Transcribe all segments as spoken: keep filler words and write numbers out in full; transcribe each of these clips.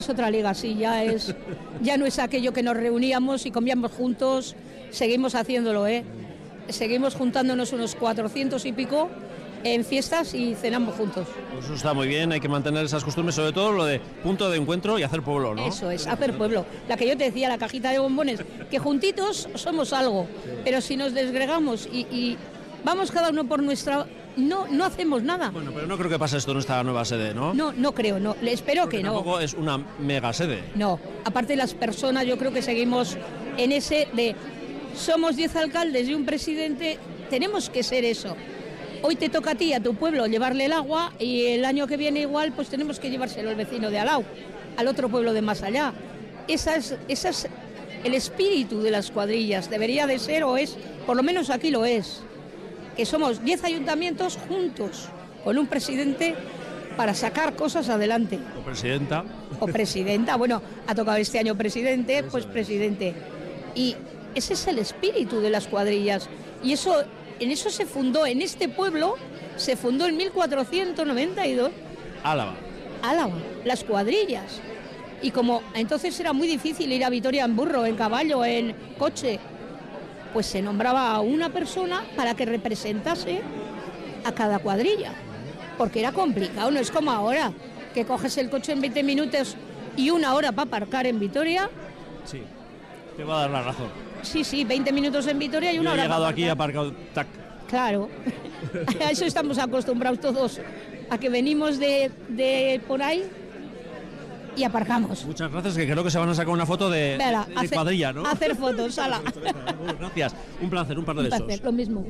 Es otra liga, sí, ya es, ya no es aquello que nos reuníamos y comíamos juntos, seguimos haciéndolo, ¿eh? Seguimos juntándonos unos cuatrocientos y pico en fiestas y cenamos juntos. Pues eso está muy bien, hay que mantener esas costumbres, sobre todo lo de punto de encuentro y hacer pueblo, ¿no? Eso es, hacer pueblo. La que yo te decía, la cajita de bombones, que juntitos somos algo, pero si nos desgregamos y, y vamos cada uno por nuestra... No, no hacemos nada. Bueno, pero no creo que pase esto en esta nueva sede, ¿no? No, no creo, no. Le espero Porque que no. Tampoco es una mega sede. No, aparte las personas, yo creo que seguimos en ese de somos diez alcaldes y un presidente, tenemos que ser eso. Hoy te toca a ti, a tu pueblo, llevarle el agua y el año que viene igual, pues tenemos que llevárselo al vecino de al lado, al otro pueblo de más allá. Esa es, esa es el espíritu de las cuadrillas, debería de ser o es, por lo menos aquí lo es. Que somos diez ayuntamientos juntos con un presidente para sacar cosas adelante. O presidenta. O presidenta, bueno, ha tocado este año presidente, pues presidente. Y ese es el espíritu de las cuadrillas. Y eso, en eso se fundó, en este pueblo, se fundó en mil cuatrocientos noventa y dos. Álava. Álava, las cuadrillas. Y como entonces era muy difícil ir a Vitoria en burro, en caballo, en coche, pues se nombraba a una persona para que representase a cada cuadrilla, porque era complicado, no es como ahora, que coges el coche en veinte minutos y una hora para aparcar en Vitoria. Sí, te va a dar la razón. Sí, sí, veinte minutos en Vitoria y una Yo hora he llegado para aquí y he aparcado, tac. Claro, a eso estamos acostumbrados todos, a que venimos de, de por ahí y aparcamos. Muchas gracias, que creo que se van a sacar una foto de, Vela, de hacer, cuadrilla, ¿no? Hacer fotos, ala. Gracias, un placer, un par de Un besos. placer, lo mismo.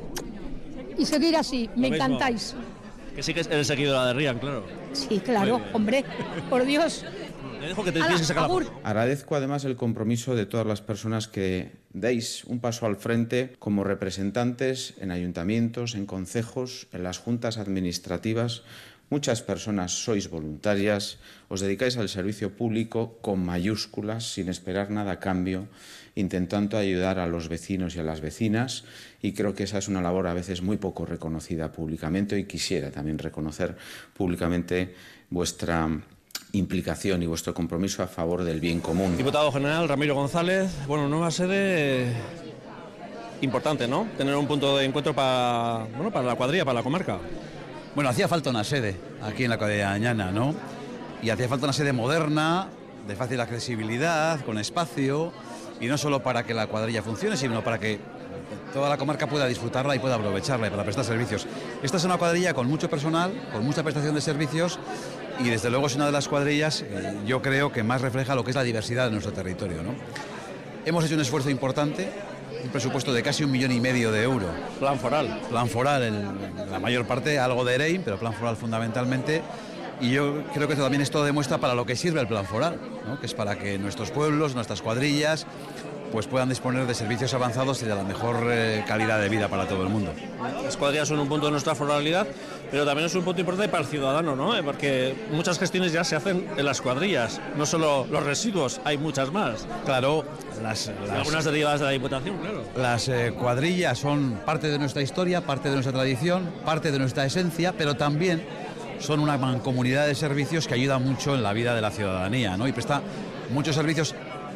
Y seguir así, Lo me mismo. encantáis. Que sí que eres seguidora de Rian, claro. Sí, claro, hombre, por Dios. Te dejo que te Ala, tienes que sacar agur. la foto. Agradezco además el compromiso de todas las personas que deis un paso al frente como representantes en ayuntamientos, en concejos, en las juntas administrativas. Muchas personas sois voluntarias, os dedicáis al servicio público con mayúsculas, sin esperar nada a cambio, intentando ayudar a los vecinos y a las vecinas, y creo que esa es una labor a veces muy poco reconocida públicamente, y quisiera también reconocer públicamente vuestra implicación y vuestro compromiso a favor del bien común. Diputado General Ramiro González, bueno, nueva sede eh, importante, ¿no? Tener un punto de encuentro para, bueno, para la cuadrilla, para la comarca. Bueno, hacía falta una sede aquí en la cuadrilla de Añana, ¿no? Y hacía falta una sede moderna, de fácil accesibilidad, con espacio, y no solo para que la cuadrilla funcione, sino para que toda la comarca pueda disfrutarla y pueda aprovecharla y para prestar servicios. Esta es una cuadrilla con mucho personal, con mucha prestación de servicios, y desde luego es una de las cuadrillas, eh, yo creo, que más refleja lo que es la diversidad de nuestro territorio, ¿no? Hemos hecho un esfuerzo importante, un presupuesto de casi un millón y medio de euros. Plan foral. Plan foral, en la mayor parte, algo de EREIN, pero plan foral fundamentalmente. Y yo creo que también esto demuestra para lo que sirve el plan foral, ¿no? Que es para que nuestros pueblos, nuestras cuadrillas, pues puedan disponer de servicios avanzados y de la mejor eh, calidad de vida para todo el mundo. Las cuadrillas son un punto de nuestra foralidad, pero también es un punto importante para el ciudadano, ¿no? Eh, Porque muchas gestiones ya se hacen en las cuadrillas, no solo los residuos, hay muchas más. Claro, las, las, algunas derivadas de la Diputación, claro. Las eh, cuadrillas son parte de nuestra historia, parte de nuestra tradición, parte de nuestra esencia, pero también son una mancomunidad de servicios que ayuda mucho en la vida de la ciudadanía, ¿no? Y presta muchos servicios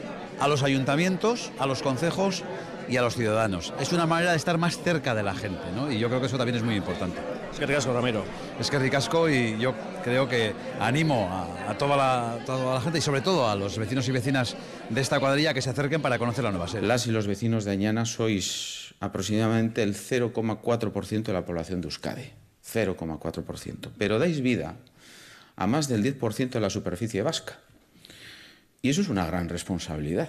a los ayuntamientos, a los concejos y a los ciudadanos. Es una manera de estar más cerca de la gente, ¿no? Y yo creo que eso también es muy importante. Es que ricasco, Ramiro. Es que ricasco, y yo creo que animo a, a toda, la, toda la gente y sobre todo a los vecinos y vecinas de esta cuadrilla que se acerquen para conocer la nueva sede. Las y los vecinos de Añana sois aproximadamente el cero coma cuatro por ciento de la población de Euskadi. cero coma cuatro por ciento. Pero dais vida a más del diez por ciento de la superficie vasca. Y eso es una gran responsabilidad.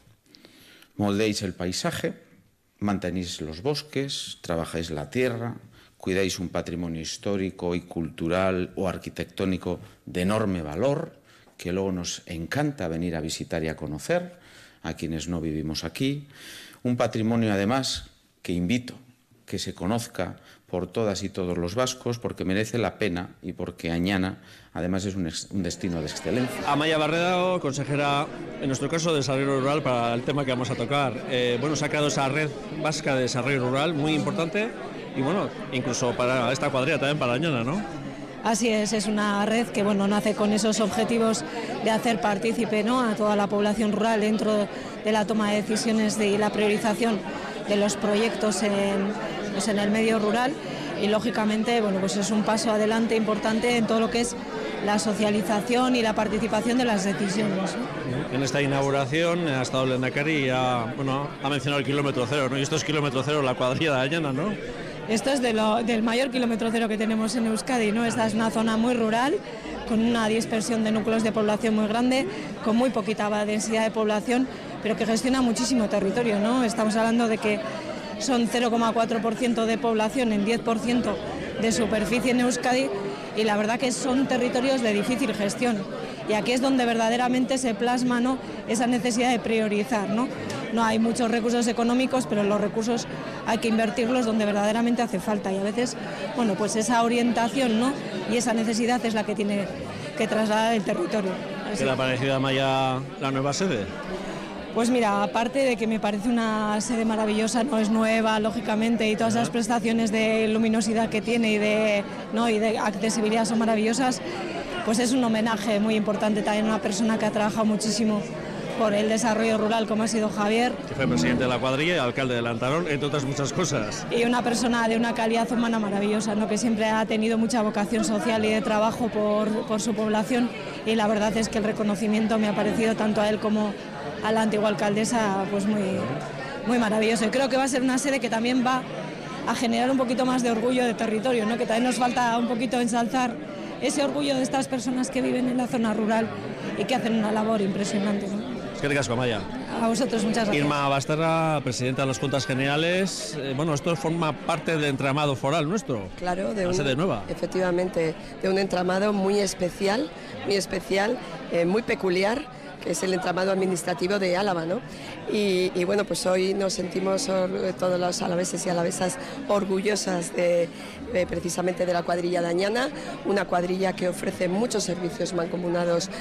Moldéis el paisaje, mantenéis los bosques, trabajáis la tierra, cuidáis un patrimonio histórico y cultural o arquitectónico de enorme valor, que luego nos encanta venir a visitar y a conocer, a quienes no vivimos aquí. Un patrimonio, además, que invito que se conozca por todas y todos los vascos, porque merece la pena y porque Añana, además, es un, un destino de excelencia. Amaya Barredo, consejera, en nuestro caso, de Desarrollo Rural, para el tema que vamos a tocar. Eh, bueno, se ha creado esa red vasca de desarrollo rural, muy importante, y bueno, incluso para esta cuadrilla también, para Añana, ¿no? Así es, es una red que bueno, nace con esos objetivos de hacer partícipe, ¿no?, a toda la población rural dentro de la toma de decisiones de, y la priorización de los proyectos en, pues en el medio rural, y lógicamente bueno, pues es un paso adelante importante en todo lo que es la socialización y la participación de las decisiones, ¿no? En esta inauguración ha estado el Lehendakari y ha, bueno, ha mencionado el kilómetro cero, ¿no? Y esto es kilómetro cero, la cuadrilla de Añana, ¿no? Esto es de lo, del mayor kilómetro cero que tenemos en Euskadi, ¿no? Esta es una zona muy rural, con una dispersión de núcleos de población muy grande, con muy poquita densidad de población, pero que gestiona muchísimo territorio, ¿no? Estamos hablando de que son cero coma cuatro por ciento de población en diez por ciento de superficie en Euskadi, y la verdad que son territorios de difícil gestión. Y aquí es donde verdaderamente se plasma, ¿no?, esa necesidad de priorizar, ¿no? No hay muchos recursos económicos, pero los recursos hay que invertirlos donde verdaderamente hace falta, y a veces, bueno, pues esa orientación, ¿no?, y esa necesidad es la que tiene que trasladar el territorio. ¿Qué le ha parecido a Maya la nueva sede? Pues mira, aparte de que me parece una sede maravillosa, no es nueva, lógicamente, y todas esas prestaciones de luminosidad que tiene y de, ¿no?, y de accesibilidad son maravillosas, pues es un homenaje muy importante también a una persona que ha trabajado muchísimo por el desarrollo rural, como ha sido Javier. Que fue presidente de la cuadrilla y alcalde de Lantarón, entre otras muchas cosas. Y una persona de una calidad humana maravillosa, ¿no?, que siempre ha tenido mucha vocación social y de trabajo por, por su población, y la verdad es que el reconocimiento me ha parecido tanto a él como a la antigua alcaldesa pues muy, muy maravilloso. Y creo que va a ser una sede que también va a generar un poquito más de orgullo de territorio, ¿no?, que también nos falta un poquito ensalzar ese orgullo de estas personas que viven en la zona rural y que hacen una labor impresionante, ¿no? Es que te casco, Maya. A vosotros, muchas gracias. Irma Basterra, presidenta de las Juntas Generales. Eh, bueno, esto forma parte del entramado foral nuestro. Claro, de la un, sede nueva. Efectivamente, de un entramado muy especial, muy especial, eh, muy peculiar, que es el entramado administrativo de Álava, ¿no? Y, y bueno, pues hoy nos sentimos or, todos los alaveses y alavesas orgullosas de, de precisamente de la cuadrilla de Añana, una cuadrilla que ofrece muchos servicios mancomunados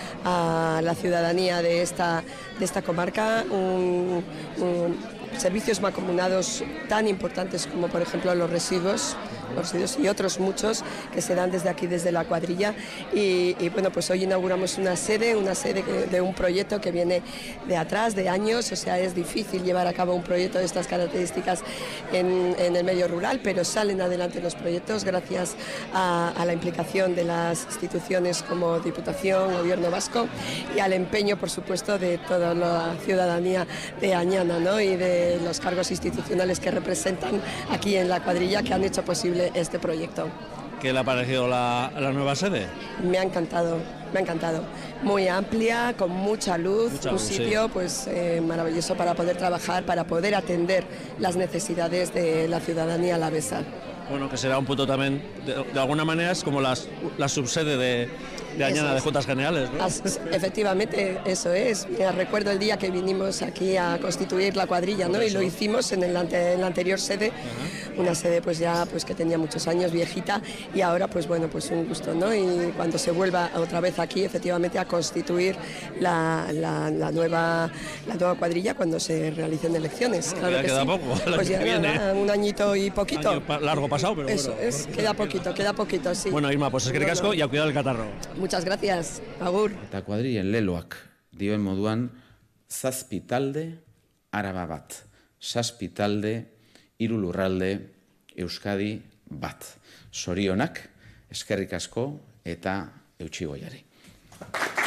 a la ciudadanía de esta, de esta comarca, un, un, servicios mancomunados tan importantes como por ejemplo los residuos, los residuos y otros muchos que se dan desde aquí, desde la cuadrilla, y, y bueno, pues hoy inauguramos una sede, una sede de un proyecto que viene de atrás, de años, o sea, es difícil llevar a cabo un proyecto de estas características en, en el medio rural, pero salen adelante los proyectos gracias a, a la implicación de las instituciones como Diputación, Gobierno Vasco, y al empeño, por supuesto, de toda la ciudadanía de Añana, ¿no?, y de los cargos institucionales que representan aquí en la cuadrilla, que han hecho posible este proyecto. ¿Qué le ha parecido la, la nueva sede? Me ha encantado, me ha encantado. Muy amplia, con mucha luz, mucha un luz, sitio sí. pues eh, maravilloso para poder trabajar, para poder atender las necesidades de la ciudadanía alavesa. Bueno, que será un punto también, de, de alguna manera es como las, la subsede de, de Añana, de Juntas Generales, ¿no? As, efectivamente, eso es. Mira, recuerdo el día que vinimos aquí a constituir la cuadrilla, ¿no? Y lo hicimos en, el ante, en la anterior sede, uh-huh. Una sede pues ya pues que tenía muchos años, viejita, y ahora pues bueno, pues un gusto, ¿no? Y cuando se vuelva otra vez aquí, efectivamente, a constituir la, la, la, nueva, la nueva cuadrilla cuando se realicen elecciones. Bueno, claro ya que queda sí. poco, pues ya viene. Nada, un añito y poquito. Año pa largo pasado, pero eso bueno. es, queda poquito, queda poquito, sí. Bueno, Irma, pues es que casco y a cuidar el catarro. Muchas gracias, agur. Eta kuadrillen leloak dioen moduan zazpi talde Araba bat, zazpi talde hiru lurralde Euskadi bat. Zorionak, eskerrik asko eta eutsi goiari.